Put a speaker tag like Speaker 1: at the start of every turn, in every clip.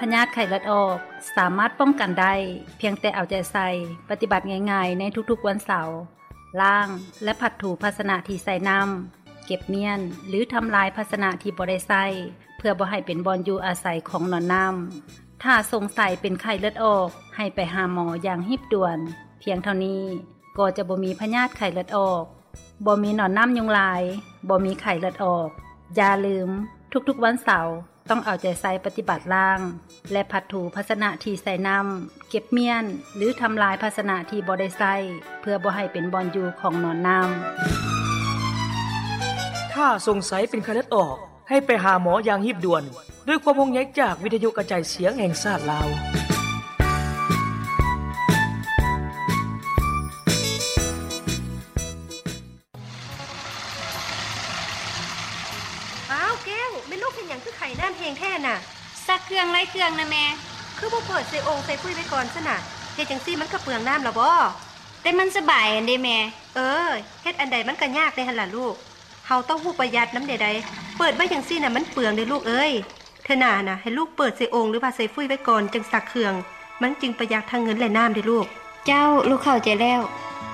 Speaker 1: พยาธิไข้เลือดออกสามารถป้องกันได้เพียงแต่เอาใจใส่ปฏิบัติง่ายๆในทุกๆวันเสาร์ล้างและผัดถูภาชนะที่ใส่น้ำเก็บเมียนหรือทำลายภาชนะที่บ่ได้ใส่เพื่อบ่ให้เป็นบ่อนอยู่อาศัยของหนอนน้ำถ้าสงสัยเป็นไข้เลือดออกให้ไปหาหมออย่างรีบด่วนเพียงเท่านี้ก็จะบ่มีพยาธิไข้เลือดออกบ่มีหนอนน้ำยุงลายบ่มีไข้เลือดออกอย่าลืมทุกๆวันเสาร์ต้องเอาใจใส่ปฏิบัติล้างและผัดถูภาชนะที่ใส่น้ำเก็บเมียนหรือทำลายภาชนะที่บ่ได้ใส่เพื่อบ่ให้เป็นบ่อนอยู่ของหนอนน้
Speaker 2: ำถ้าสงสัยเป็นไข้เลือดออกให้ไปหาหมออย่างรีบด่วนด้วยความห่วงใยจากวิทยุกระจายเสียงแห่งชาติลาว
Speaker 3: ไข่น้ำแห้งแท้น่ะ
Speaker 4: ซักเครื่องไล่เครื่องนะแม่
Speaker 3: คือบ่เปิดใส่องค์ใส่ปุ้ยไว้ก่อนซะน่ะเฮ็ดจังซี่มันก็เปลืองน้ำล่ะบ่
Speaker 4: แต่มันสบายอันเด้แม่
Speaker 3: เฮ็ดอันใดมันก็ยากได้หั่นล่ะลูกเฮาต้องฮู้ประหยัดน้ำใดๆเปิดไว้จังซี่น่ะมันเปลืองเด้ลูกเอ้ยเธอน่ะให้ลูกเปิดใส่องค์หรือว่าใส่ปุ้ยไว้ก่อนจังซักเครื่องมันจึงประหยัดทั้งเงินและน้ำเด้ลูก
Speaker 4: เจ้าลูกเข้าใจแล้ว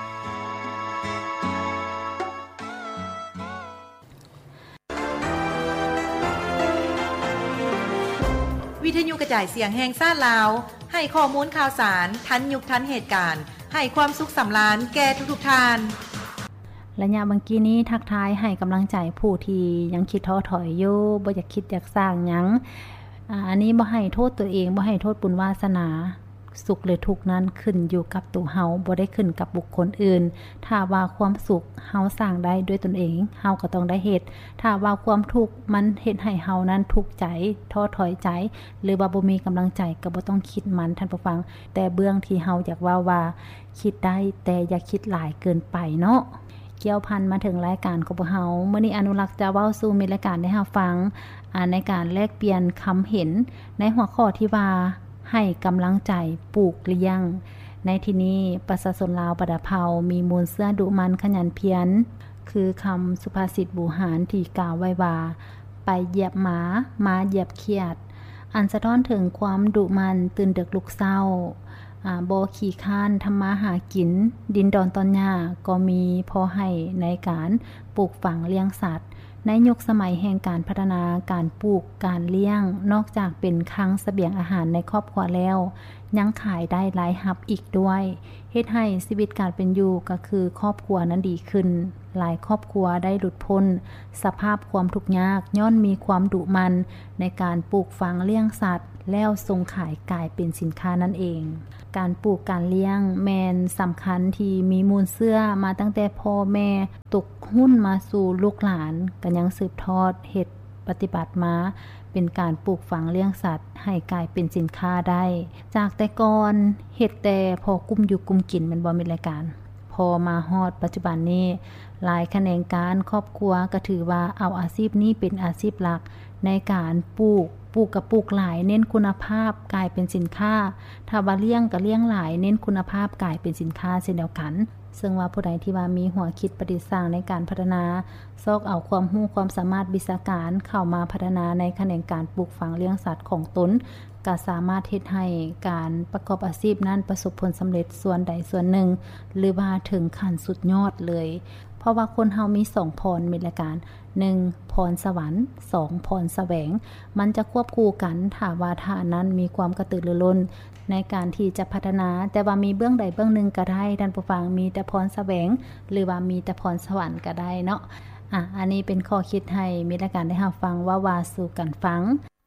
Speaker 5: วิทยุกระจายเสียงแห่งชาติลาวให้ข้อมูลข่าวสารทันยุคทันเหตุการณ์ให้ความสุขสำราญแก่ทุกๆท่าน
Speaker 1: ระยะเมื่อกี้นี้ทักทายให้กำลังใจผู้ที่ยังคิดท้อถอยอยู่บ่อยากคิดอยากสร้างหยังอันนี้บ่ให้โทษตัวเองบ่ให้โทษบุญวาสนาสุขหรือทุกข์นั้นขึ้นอยู่กับตัวเฮาบ่ได้ขึ้นกับบุคคลอื่นถ้าว่าความสุขเฮาสร้างได้ด้วยตนเองเฮาก็ต้องได้เฮ็ดถ้าว่าความทุกข์มันเฮ็ดให้เฮานั้นทุกข์ใจท้อถอยใจหรือว่าบ่มีกำลังใจก็บ่ต้องคิดมันท่านผู้ฟังแต่เบื้องที่เฮาอยากว่าคิดได้แต่อย่าคิดหลายเกินไปเนาะเกี่ยวพันมาถึงรายการของพวกเฮามื้อนี้อนุรักษ์จะเว้าสู่มิตรรายการได้เฮาฟังในการแลกเปลี่ยนคำเห็นในหัวข้อที่ว่าให้กำลังใจปลูกเลี้ยงในที่นี้ประชาชนลาวปะดาเผามีมูลเสื้อดุมันขยันเพียรคือคำสุภาษิตบูหารที่กล่าวไว้ว่าไปเหยียบหมาเหยียบเขียดอันสะท้อนถึงความดุมันตื่นดึกลุกเศร้าบ่ขี้ค้านทำมาหากินดินดอนตอนหญ้าก็มีพอให้ในการปลูกฝังเลี้ยงสัตว์ในยุคสมัยแห่งการพัฒนาการปลูกการเลี้ยงนอกจากเป็นคลังเสบียงอาหารในครอบครัวแล้วยังขายได้หลายหับอีกด้วยเฮ็ดให้ชีวิตการเป็นอยู่ก็คือครอบครัวนั้นดีขึ้นหลายครอบครัวได้หลุดพ้นสภาพความทุกข์ยากย้อนมีความดุมันในการปลูกฝังเลี้ยงสัตว์แล้วส่งขายกลายเป็นสินค้านั่นเองการปลูกการเลี้ยงแมนสำคัญที่มีมูลเสื้อมาตั้งแต่พ่อแม่ตกหุ้นมาสู่ลูกหลานกันยังสืบทอดเฮ็ดปฏิบัติมาเป็นการปลูกฝังเลี้ยงสัตว์ให้กลายเป็นสินค้าได้จากแต่ก่อนเฮ็ดแต่พอกุมอยู่กุมกินมันบ่มีรายการพอมาฮอดปัจจุบันนี้หลายแขนงการครอบครัวก็ถือว่าเอาอาชีพนี้เป็นอาชีพหลักในการปลูกกับปลูกหลายเน้นคุณภาพกลายเป็นสินค้าถ้าว่าเลี้ยงก็เลี้ยงหลายเน้นคุณภาพกลายเป็นสินค้าเช่นเดียวกันซึ่งว่าผู้ใดที่ว่ามีหัวคิดประดิษฐ์สร้างในการพัฒนาซอกเอาความรู้ความสามารถวิชาการเข้ามาพัฒนาในแขนงการปลูกฝังเลี้ยงสัตว์ของตนก็สามารถเฮ็ดให้การประกอบอาชีพนั้นประสบผลสำเร็จส่วนใดส่วนหนึ่งหรือว่าถึงขั้นสุดยอดเลยเพราะว่าคนเฮามี2พรมีรายการ1พรสวรรค์2พรแสวงมันจะควบคู่กันถ้าว่าท่านั้นมีความกระตือรือร้นในการที่จะพัฒนาแต่ว่ามีเบื้องใดเบื้องหนึ่งก็ได้ท่านผู้ฟังมีแต่พรแสวงหรือว่ามีแต่พรสวรรค์ก็ได้เนาะอันนี้เป็นข้อคิดให้มีรายการได้รับฟังว่าสู่กันฟัง